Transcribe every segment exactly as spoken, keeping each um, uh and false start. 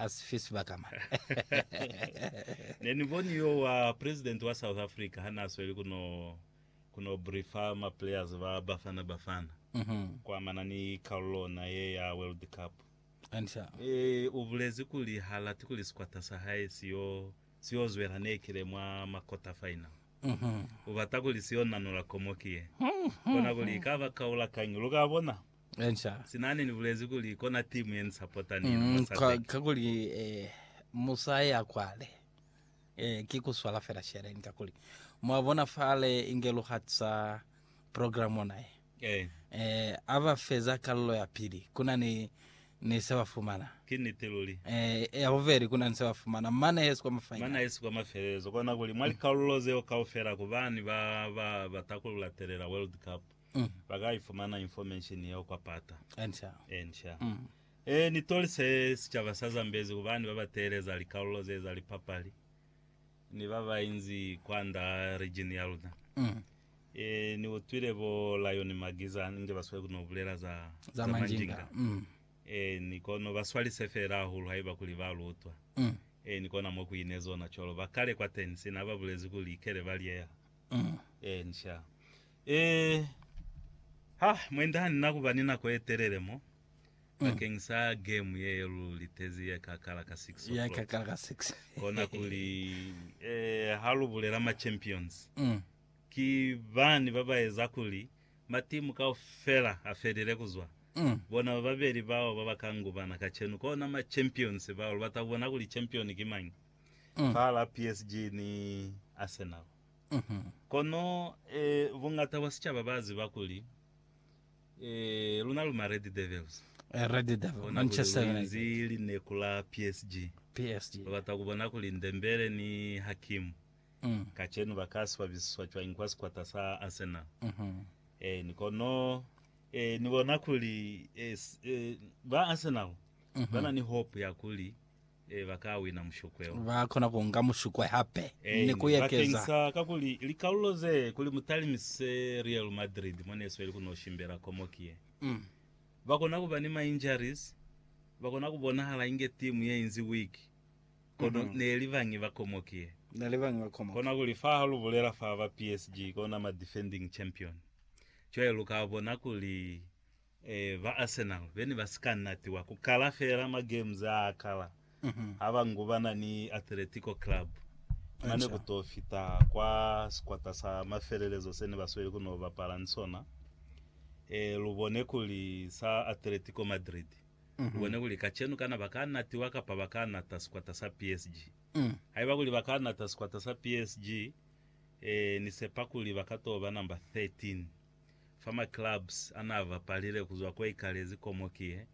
asifisi bakama neniboni yo wa president wa South Africa hana sweli kuno kuno briefa ma players ba Bafana Bafana mhm kwa maana ni Carlo na ye ya World Cup ansha eh ubulezi kuli halati kuli squata sahaye siyo siyo zwera nekire mwa makota final mhm ubatakuli siyo nanula komokie kona kuli kava kaula kanyuluka bona ansha sinani ni bulezi kuli kona team yen supporta ni mm, masateki kakuli eh, musaya kwale eh, kikuswala fera shere kakuli mwabona fale ingelo hatsa programu naye eh eh, ava feza kallo ya pili kuna ni ni sewa fumana kini teluli eh, eh overi kuna ni sewa fumana mana yesu kwa mafaina mana yesu kwa maferezo kona kuli mwali kauloze okaufera kubani ba ba batakulula terera World Cup mm. bagaifumana information yao kwa pata ansha ensha mm. eh nitolse sichavasaza mbezi kubani babatereza likauloze za lipapali ni baba inzi kwanda region ya Luna mm. eh ni otwire bo Lion Magiza nge baswe kuno bulera za za manjinga mm. eh nikono baswali sefera hulu haiba kulivalu utwa mm. eh nikona mo kuinezo na cholo bakale kwa tensi na babulezi kulikere baliya mm. eh nsha eh ha mwendani nakubanina kwetereremo bakengisa game yelu litezi ya kakala ka six ya kakala ka six kona kuli eh halubulera ma champions mm. ki bani baba ezakuli matimu ka fera afedere kuzwa mm. bona baberi bawo babakangubana kachenu kona ma champions bawo batabona kuli champion kimanyi mm. fala P S G ni Arsenal mhm kono eh vungata wasicha babazi bakuli eh lunaluma Red Devils eh, Red Devil Manchester United zili nekula P S G P S G batakubona kuli Ndembele ni Hakimu mm. kachenu bakaswa biswa chwa inkwasi kwa tasa Arsenal mhm eh nikono eh nibona kuli eh, eh ba Arsenal mm -hmm. bana ni hope ya kuli eh bakawina mushukweo bakona kunga mushukwe hape eh, ni kuyekeza bakengisa kakuli likauloze kuli mutalimise Real Madrid mone sweli kuno shimbera komokie mm. bakona kubani ma injuries bakona kubona hala inge team ye inzi week kono mm -hmm. nelivangi bakomokie nalivangi bakomokie kona kuli fahalu bulera fa P S G kona ma defending champion chwe lukabona kuli eh va Arsenal beni basikanati wa kukala fera ma games akala mhm mm abangubana ni Atletico Club mane kutofita kwa squata sa maferelezo sene baswele kuno baparansona eh lubone kuli sa Atletico Madrid mm -hmm. lubone kuli kachenu kana bakana tiwaka pa bakana ta squata sa P S G mm. haiba kuli bakana ta squata sa P S G eh ni sepa kuli bakato ba number thirteen fama clubs anava palire kuzwa kwa ikalezi komokie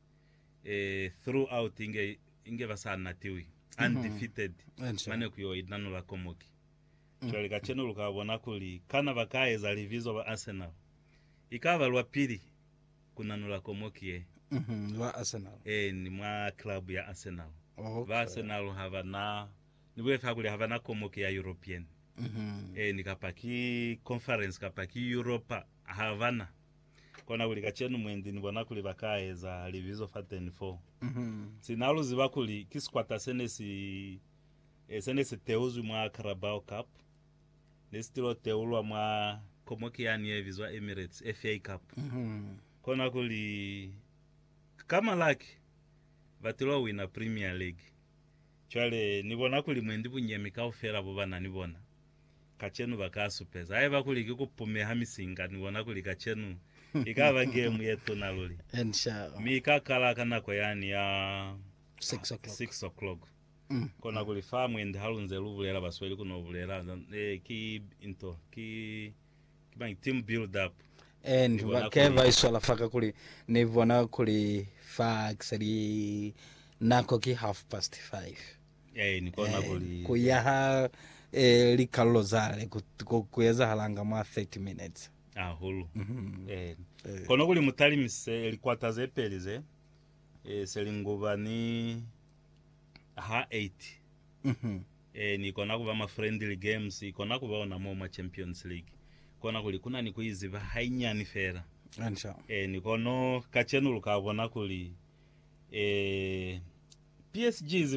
eh throughout inge inge basana tiwi undefeated mm -hmm. mane kuyo idano la komoki mm. chali kacheno lukabona kuli kana bakaeza livizo ba Arsenal ikava lwa pili kunanula komokie mhm mm wa Arsenal eh ni mwa club ya Arsenal okay. ba Arsenal havana niwe faguli havana komoki ya European mhm mm eh nikapaki conference kapaki Europa havana kona kuli kachenu mwendi nibona kuli bakaeza livizo fa ten four mhm mm sinalu zibakuli kisquata senesi eh, senesi teuzu mwa Carabao Cup nestilo teulwa mwa komoki yani evizwa Emirates F A Cup mhm mm kona kuli kama laki batilo wina Premier League chwale nibona kuli mwendi bunyemi ka ofera bo bana nibona kachenu bakasupeza aye bakuli kikupume hamisinga nibona kuli kachenu ikava game yetu naluli inshallah mika kala kana kwa yani ya six o'clock six o'clock mm. kona kuli famu ndi halunze lubulera basweli kuno bulera eh ki into ki kibangi team build up and wakeva isola faka kuli nivona kuli fax ali nako ki half past five eh nikona kuli kuyaha eh likalo zale kuyeza halanga ma thirty minutes ah hulu mhm eh kono kuli mutali mise likwataze pelize eh selinguba ni ha eight mhm eh nikona kuba ma friendly games ikona kuba ona mo ma Champions League kona kuli kuna ni kuiziba hainyani fera ansha eh nikono kachenu lukabona kuli eh P S G